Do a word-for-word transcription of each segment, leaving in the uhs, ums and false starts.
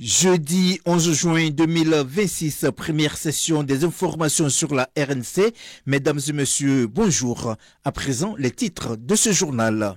Jeudi onze juin deux mille vingt-six, première session des informations sur la R N C. Mesdames et messieurs, bonjour. À présent, les titres de ce journal.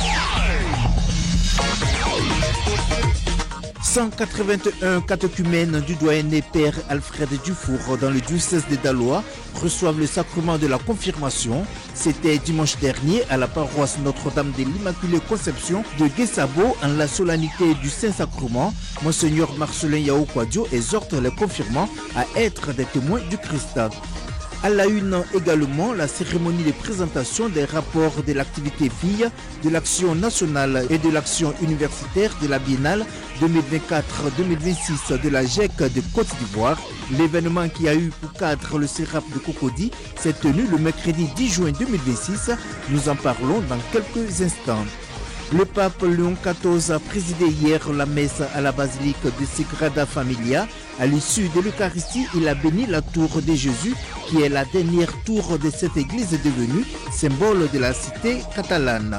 cent quatre-vingt-un catéchumènes du doyenné Père Alfred Dufour dans le diocèse de Daloa reçoivent le sacrement de la confirmation. C'était dimanche dernier à la paroisse Notre-Dame de l'Immaculée Conception de Guessabo en la solennité du Saint-Sacrement. Monseigneur Marcelin Yao Kwadio exhorte les confirmants à être des témoins du Christ. À la une également, la cérémonie de présentation des rapports de l'activité fille, de l'action nationale et de l'action universitaire de la Biennale deux mille vingt-quatre deux mille vingt-six de la G E C de Côte d'Ivoire. L'événement qui a eu pour cadre le SERAP de Cocody s'est tenu le mercredi dix juin deux mille vingt-six. Nous en parlons dans quelques instants. Le pape Léon quatorze a présidé hier la messe à la basilique de Sagrada Familia. À l'issue de l'Eucharistie, il a béni la tour de Jésus, qui est la dernière tour de cette église devenue symbole de la cité catalane.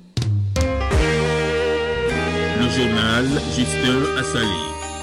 Le journal Justin Assali.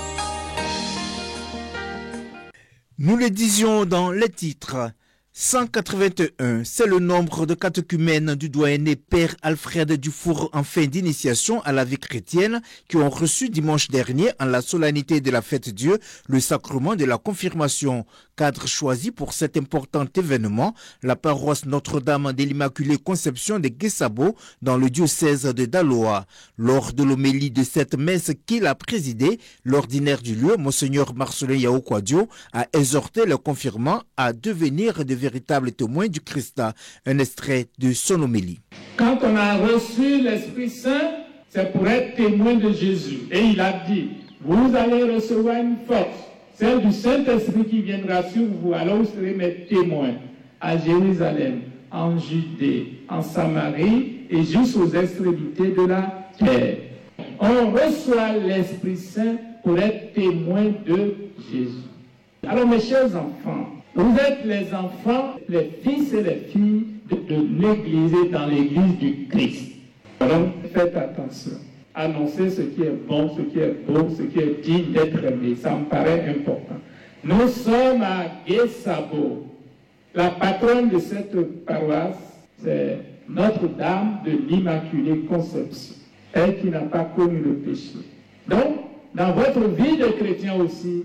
Nous le disions dans les titres. cent quatre-vingt-un, c'est le nombre de catéchumènes du doyenné Père Alfred Dufour en fin d'initiation à la vie chrétienne qui ont reçu dimanche dernier en la solennité de la fête Dieu le sacrement de la confirmation. Cadre choisi pour cet important événement, la paroisse Notre-Dame de l'Immaculée Conception de Guessabo dans le diocèse de Daloa. Lors de l'homélie de cette messe qu'il a présidée, l'ordinaire du lieu, Monseigneur Marcelin Yao Kwadio, a exhorté les confirmants à devenir de véritables témoins du Christ. Un extrait de son homélie. Quand on a reçu l'Esprit Saint, c'est pour être témoin de Jésus. Et il a dit, vous allez recevoir une force, celle du Saint-Esprit qui viendra sur vous. Alors vous serez mes témoins à Jérusalem, en Judée, en Samarie et jusqu'aux extrémités de la terre. On reçoit l'Esprit Saint pour être témoin de Jésus. Alors mes chers enfants, vous êtes les enfants, les fils et les filles de, de l'Église et dans l'Église du Christ. Alors faites attention. Annoncez ce qui est bon, ce qui est beau, ce qui est digne d'être aimé. Ça me paraît important. Nous sommes à Guessabo. La patronne de cette paroisse, c'est Notre-Dame de l'Immaculée Conception. Elle qui n'a pas connu le péché. Donc, dans votre vie de chrétien aussi,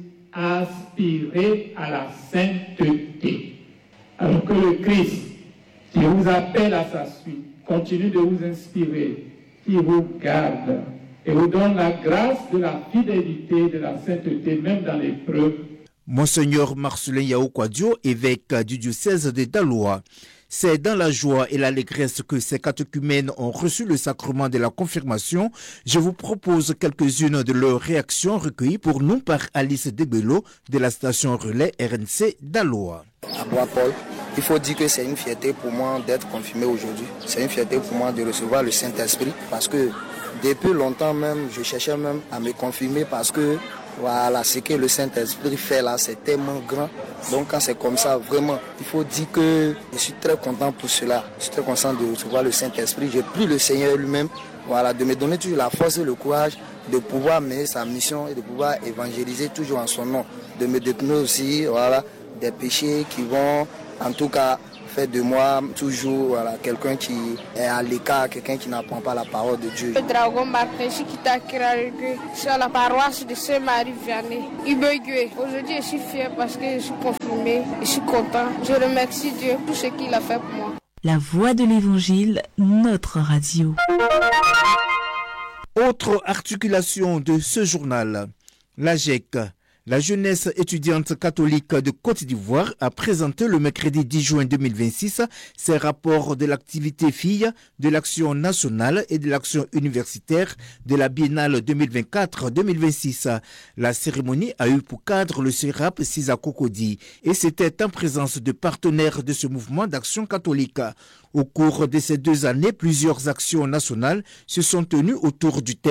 aspirez à la sainteté. Alors que le Christ, qui vous appelle à sa suite, continue de vous inspirer, qui vous garde et vous donne la grâce de la fidélité, de la sainteté, même dans l'épreuve. Monseigneur Marcelin Yao Kwadio, évêque du diocèse de Daloa. C'est dans la joie et l'allégresse que ces catéchumènes ont reçu le sacrement de la confirmation. Je vous propose quelques-unes de leurs réactions recueillies pour nous par Alice Debello de la station relais R N C Daloa. À Bois-Paul, il faut dire que c'est une fierté pour moi d'être confirmé aujourd'hui. C'est une fierté pour moi de recevoir le Saint-Esprit parce que depuis longtemps même, je cherchais même à me confirmer parce que voilà, ce que le Saint-Esprit fait là, c'est tellement grand. Donc quand c'est comme ça, vraiment, il faut dire que je suis très content pour cela. Je suis très content de recevoir le Saint-Esprit. J'ai pris le Seigneur lui-même, voilà, de me donner toujours la force et le courage de pouvoir mener sa mission et de pouvoir évangéliser toujours en son nom. De me détourner aussi, voilà, des péchés qui vont, en tout cas, faire de moi toujours voilà, quelqu'un qui est à l'écart, quelqu'un qui n'apprend pas la parole de Dieu. Le dragon Martin, je suis à la paroisse de Saint-Marie-Vianney, Ibégué. Aujourd'hui, je suis fier parce que je suis confirmé, je suis content. Je remercie Dieu pour ce qu'il a fait pour moi. La voix de l'Évangile, notre radio. Autre articulation de ce journal, la G E C. La jeunesse étudiante catholique de Côte d'Ivoire a présenté le mercredi dix juin deux mille vingt-six ses rapports de l'activité fille, de l'action nationale et de l'action universitaire de la Biennale deux mille vingt-quatre deux mille vingt-six. La cérémonie a eu pour cadre le SERAP Cisa Cocody et c'était en présence de partenaires de ce mouvement d'action catholique. Au cours de ces deux années, plusieurs actions nationales se sont tenues autour du thème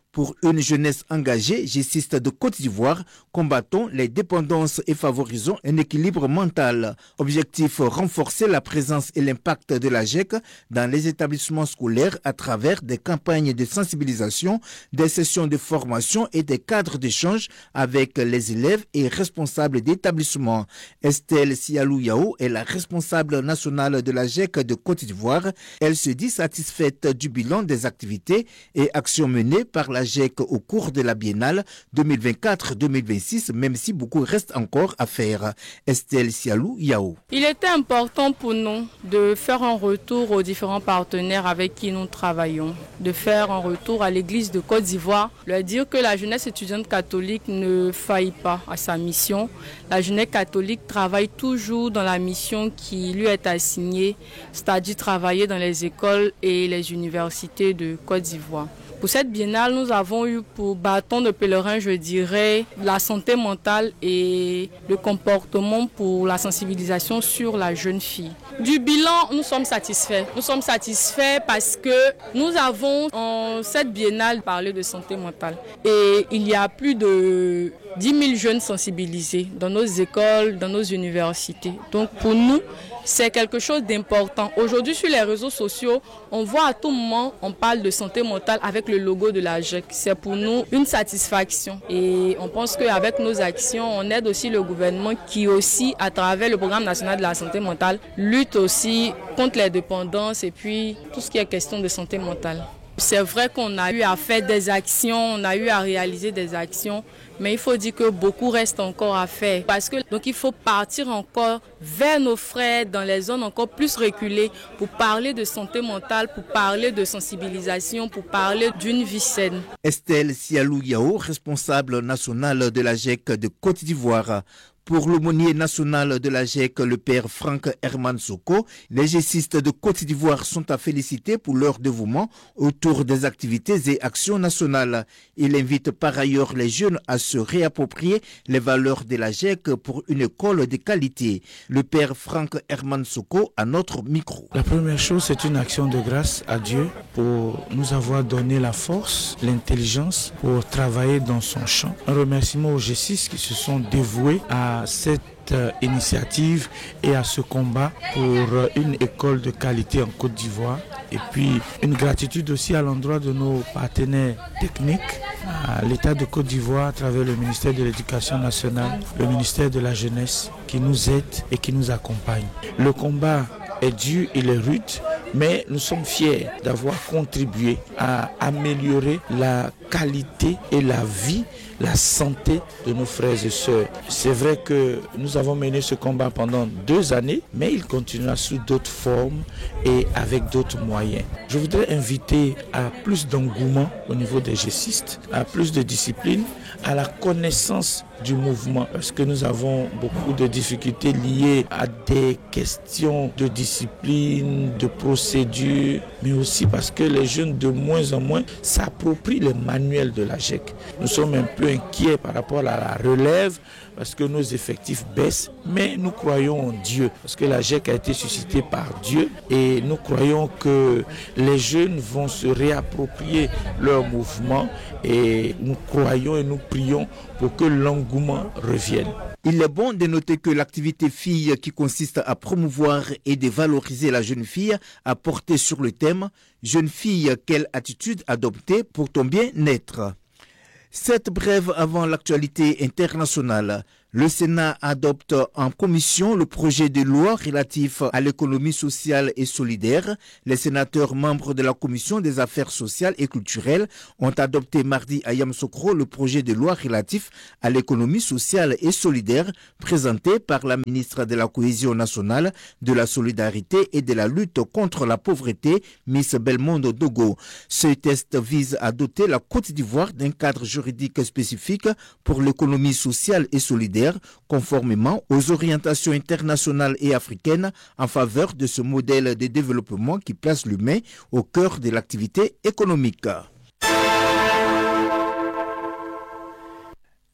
Pour une jeunesse engagée, gessiste de Côte d'Ivoire, combattons les dépendances et favorisons un équilibre mental. Objectif, renforcer la présence et l'impact de la G E C dans les établissements scolaires à travers des campagnes de sensibilisation, des sessions de formation et des cadres d'échange avec les élèves et responsables d'établissements. Estelle Sialou Yao est la responsable nationale de la G E C de Côte d'Ivoire. Elle se dit satisfaite du bilan des activités et actions menées par la G E C au cours de la biennale deux mille vingt-quatre deux mille vingt-six, même si beaucoup reste encore à faire. Estelle Sialou Yao. Il était important pour nous de faire un retour aux différents partenaires avec qui nous travaillons, de faire un retour à l'Église de Côte d'Ivoire, leur dire que la jeunesse étudiante catholique ne faillit pas à sa mission. La jeunesse catholique travaille toujours dans la mission qui lui est assignée, c'est-à-dire travailler dans les écoles et les universités de Côte d'Ivoire. Pour cette biennale, nous avons eu pour bâton de pèlerin, je dirais, la santé mentale et le comportement pour la sensibilisation sur la jeune fille. Du bilan, nous sommes satisfaits. Nous sommes satisfaits parce que nous avons en cette biennale parlé de santé mentale. Et il y a plus de dix mille jeunes sensibilisés dans nos écoles, dans nos universités. Donc pour nous, c'est quelque chose d'important. Aujourd'hui, sur les réseaux sociaux, on voit à tout moment, on parle de santé mentale avec le logo de la G E C. C'est pour nous une satisfaction. Et on pense qu'avec nos actions, on aide aussi le gouvernement qui aussi, à travers le programme national de la santé mentale, lutte aussi contre les dépendances et puis tout ce qui est question de santé mentale. C'est vrai qu'on a eu à faire des actions, on a eu à réaliser des actions, mais il faut dire que beaucoup reste encore à faire. Parce que donc il faut partir encore vers nos frères dans les zones encore plus reculées pour parler de santé mentale, pour parler de sensibilisation, pour parler d'une vie saine. Estelle Sialou Yao, responsable nationale de la G E C de Côte d'Ivoire. Pour l'aumônier national de la G E C, le père Franck Herman Soko, les gessistes de Côte d'Ivoire sont à féliciter pour leur dévouement autour des activités et actions nationales. Il invite par ailleurs les jeunes à se réapproprier les valeurs de la G E C pour une école de qualité. Le père Franck Herman Soko à notre micro. La première chose, c'est une action de grâce à Dieu pour nous avoir donné la force, l'intelligence pour travailler dans son champ. Un remerciement aux gessistes qui se sont dévoués à cette initiative et à ce combat pour une école de qualité en Côte d'Ivoire. Et puis une gratitude aussi à l'endroit de nos partenaires techniques, à l'État de Côte d'Ivoire à travers le ministère de l'Éducation nationale, le ministère de la Jeunesse qui nous aide et qui nous accompagne. Le combat est dur, il est rude, mais nous sommes fiers d'avoir contribué à améliorer la qualité et la vie, la santé de nos frères et sœurs. C'est vrai que nous avons mené ce combat pendant deux années, mais il continuera sous d'autres formes et avec d'autres moyens. Je voudrais inviter à plus d'engouement au niveau des gessistes, à plus de discipline, à la connaissance du mouvement, parce que nous avons beaucoup de difficultés liées à des questions de discipline, de procédure, mais aussi parce que les jeunes de moins en moins s'approprient les manuels de la G E C. Nous sommes un peu inquiets par rapport à la relève, parce que nos effectifs baissent, mais nous croyons en Dieu, parce que la G E C a été suscitée par Dieu, et nous croyons que les jeunes vont se réapproprier leur mouvement, et nous croyons et nous prions pour que l'engouement revienne. Il est bon de noter que l'activité fille qui consiste à promouvoir et de valoriser la jeune fille a porté sur le thème « Jeune fille, quelle attitude adopter pour ton bien-être ?» Cette brève avant l'actualité internationale. Le Sénat adopte en commission le projet de loi relatif à l'économie sociale et solidaire. Les sénateurs membres de la commission des affaires sociales et culturelles ont adopté mardi à Yamoussoukro le projet de loi relatif à l'économie sociale et solidaire présenté par la ministre de la Cohésion nationale, de la solidarité et de la lutte contre la pauvreté, Miss Belmondo Dogo. Ce texte vise à doter la Côte d'Ivoire d'un cadre juridique spécifique pour l'économie sociale et solidaire, conformément aux orientations internationales et africaines en faveur de ce modèle de développement qui place l'humain au cœur de l'activité économique.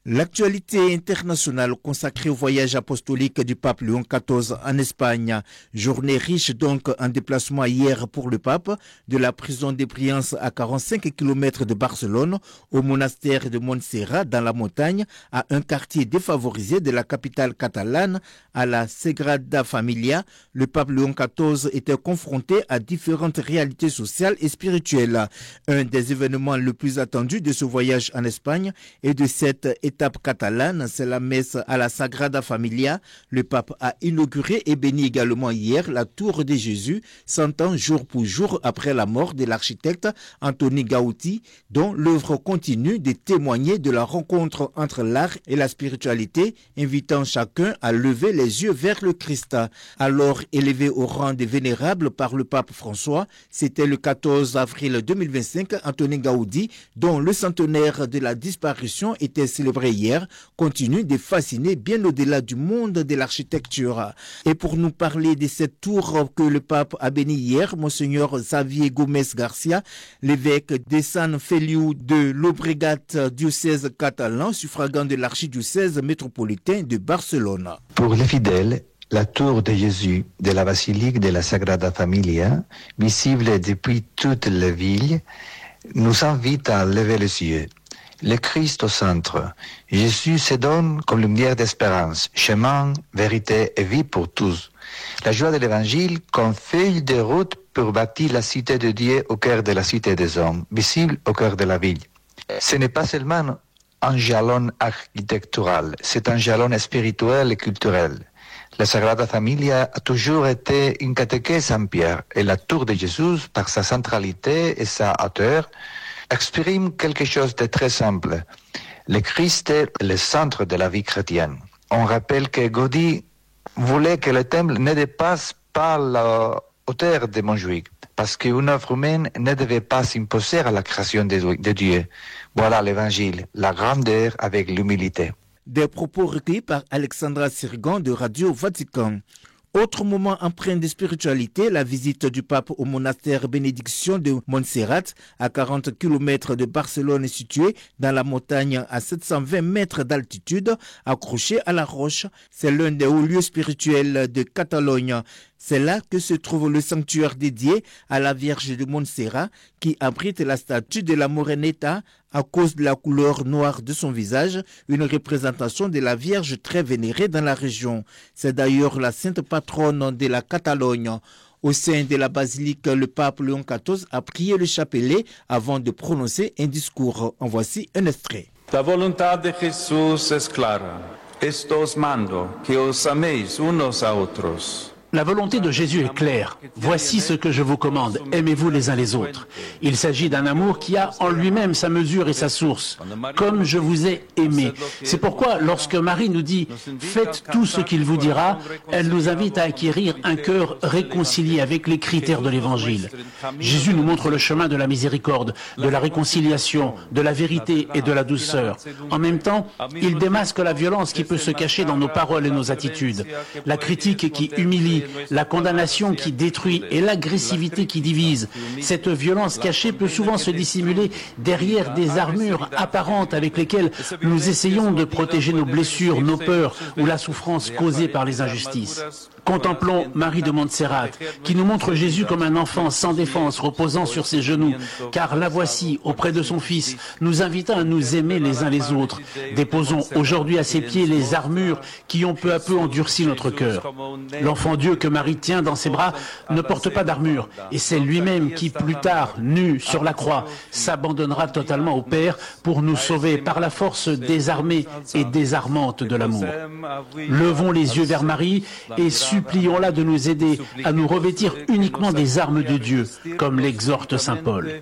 L'actualité internationale consacrée au voyage apostolique du pape Léon quatorze en Espagne. Journée riche donc en déplacement hier pour le pape, de la prison des Briances à quarante-cinq kilomètres de Barcelone, au monastère de Montserrat dans la montagne, à un quartier défavorisé de la capitale catalane, à la Sagrada Familia. Le pape Léon quatorze était confronté à différentes réalités sociales et spirituelles. Un des événements les plus attendus de ce voyage en Espagne et de cette étape catalane, c'est la messe à la Sagrada Familia. Le pape a inauguré et béni également hier la tour de Jésus, cent ans jour pour jour après la mort de l'architecte Antoni Gaudí, dont l'œuvre continue de témoigner de la rencontre entre l'art et la spiritualité, invitant chacun à lever les yeux vers le Christ. Alors élevé au rang de vénérable par le pape François, c'était le quatorze avril deux mille vingt-cinq, Antoni Gaudí, dont le centenaire de la disparition était célébré hier, continue de fasciner bien au-delà du monde de l'architecture. Et pour nous parler de cette tour que le pape a béni hier, Monseigneur Xavier Gómez Garcia, l'évêque de San Feliu de Llobregat, diocèse catalan, suffragant de l'archidiocèse métropolitain de Barcelone. Pour les fidèles, la tour de Jésus de la basilique de la Sagrada Familia, visible depuis toute la ville, nous invite à lever les yeux. Le Christ au centre. Jésus se donne comme lumière d'espérance, chemin, vérité et vie pour tous. La joie de l'Évangile comme feuille de route pour bâtir la cité de Dieu au cœur de la cité des hommes, visible au cœur de la ville. Ce n'est pas seulement un jalon architectural, c'est un jalon spirituel et culturel. La Sagrada Familia a toujours été une catéchèse en pierre et la tour de Jésus, par sa centralité et sa hauteur, exprime quelque chose de très simple. Le Christ est le centre de la vie chrétienne. On rappelle que Gaudí voulait que le temple ne dépasse pas la hauteur de Montjuïc, parce qu'une œuvre humaine ne devait pas s'imposer à la création de, de Dieu. Voilà l'évangile, la grandeur avec l'humilité. Des propos recueillis par Alexandra Sirgan de Radio Vatican. Autre moment empreint de spiritualité, la visite du pape au monastère Bénédiction de Montserrat, à quarante kilomètres de Barcelone, situé dans la montagne à sept cent vingt mètres d'altitude, accroché à la roche. C'est l'un des hauts lieux spirituels de Catalogne. C'est là que se trouve le sanctuaire dédié à la Vierge de Montserrat, qui abrite la statue de la Moreneta à cause de la couleur noire de son visage, une représentation de la Vierge très vénérée dans la région. C'est d'ailleurs la sainte patronne de la Catalogne. Au sein de la basilique, le pape Léon quatorze a prié le chapelet avant de prononcer un discours. En voici un extrait. La voluntad de Jesús es clara. Esto os mando, que os améis unos a otros. La volonté de Jésus est claire. Voici ce que je vous commande. Aimez-vous les uns les autres. Il s'agit d'un amour qui a en lui-même sa mesure et sa source. Comme je vous ai aimé. C'est pourquoi, lorsque Marie nous dit « Faites tout ce qu'il vous dira », elle nous invite à acquérir un cœur réconcilié avec les critères de l'Évangile. Jésus nous montre le chemin de la miséricorde, de la réconciliation, de la vérité et de la douceur. En même temps, il démasque la violence qui peut se cacher dans nos paroles et nos attitudes. La critique qui humilie, la condamnation qui détruit et l'agressivité qui divise. Cette violence cachée peut souvent se dissimuler derrière des armures apparentes avec lesquelles nous essayons de protéger nos blessures, nos peurs ou la souffrance causée par les injustices. Contemplons Marie de Montserrat, qui nous montre Jésus comme un enfant sans défense, reposant sur ses genoux, car la voici auprès de son Fils, nous invitant à nous aimer les uns les autres. Déposons aujourd'hui à ses pieds les armures qui ont peu à peu endurci notre cœur. L'enfant Dieu que Marie tient dans ses bras ne porte pas d'armure, et c'est lui-même qui, plus tard, nu sur la croix, s'abandonnera totalement au Père pour nous sauver par la force désarmée et désarmante de l'amour. Levons les yeux vers Marie et supplions-la de nous aider à nous revêtir uniquement des armes de Dieu, comme l'exhorte saint Paul.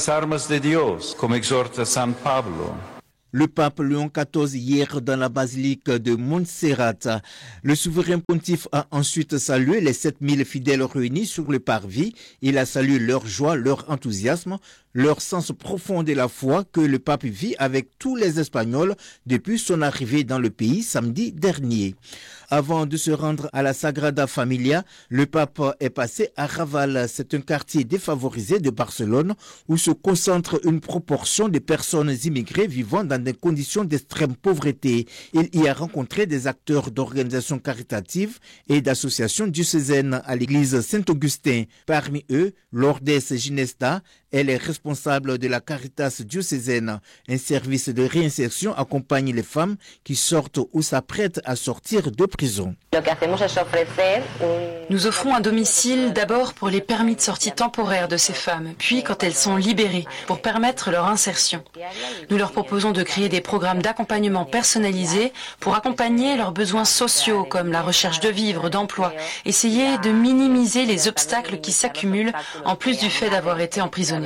Le pape Léon quatorze hier dans la basilique de Montserrat. Le souverain pontife a ensuite salué les sept mille fidèles réunis sur le parvis. Il a salué leur joie, leur enthousiasme. leur sens profond de la foi que le pape vit avec tous les Espagnols depuis son arrivée dans le pays samedi dernier. Avant de se rendre à la Sagrada Familia, le pape est passé à Raval. C'est un quartier défavorisé de Barcelone où se concentre une proportion de personnes immigrées vivant dans des conditions d'extrême pauvreté. Il y a rencontré des acteurs d'organisations caritatives et d'associations diocésaines à l'église Saint-Augustin. Parmi eux, Lourdes Ginesta, elle est responsable de la Caritas diocésaine. Un service de réinsertion accompagne les femmes qui sortent ou s'apprêtent à sortir de prison. Nous offrons un domicile d'abord pour les permis de sortie temporaires de ces femmes, puis quand elles sont libérées, pour permettre leur insertion. Nous leur proposons de créer des programmes d'accompagnement personnalisés pour accompagner leurs besoins sociaux comme la recherche de vivres, d'emploi, essayer de minimiser les obstacles qui s'accumulent en plus du fait d'avoir été emprisonnées.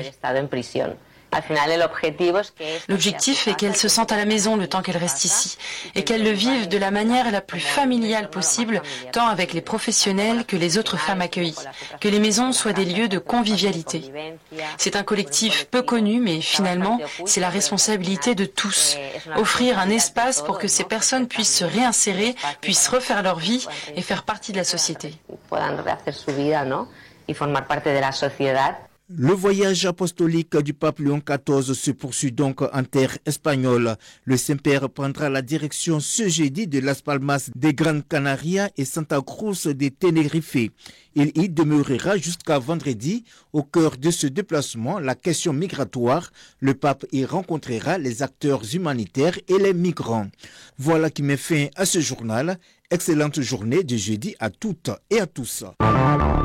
L'objectif est qu'elles se sentent à la maison le temps qu'elles restent ici et qu'elles le vivent de la manière la plus familiale possible, tant avec les professionnels que les autres femmes accueillies. Que les maisons soient des lieux de convivialité. C'est un collectif peu connu, mais finalement, c'est la responsabilité de tous. Offrir un espace pour que ces personnes puissent se réinsérer, puissent refaire leur vie et faire partie de la société. Le voyage apostolique du pape Léon quatorze se poursuit donc en terre espagnole. Le Saint-Père prendra la direction ce jeudi de Las Palmas de Gran Canaria et Santa Cruz de Tenerife. Il y demeurera jusqu'à vendredi. Au cœur de ce déplacement, la question migratoire. Le pape y rencontrera les acteurs humanitaires et les migrants. Voilà qui met fin à ce journal. Excellente journée de jeudi à toutes et à tous.